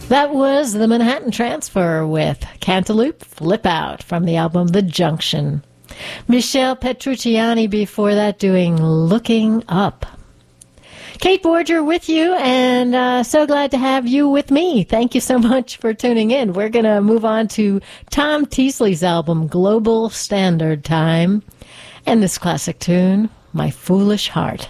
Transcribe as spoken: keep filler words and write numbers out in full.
That was the Manhattan Transfer with Cantaloupe Flip Out from the album The Junction. Michelle Petrucciani before that doing Looking Up. Kate Borger with you, and uh, so glad to have you with me. Thank you so much for tuning in. We're going to move on to Tom Teasley's album Global Standard Time and this classic tune, My Foolish Heart.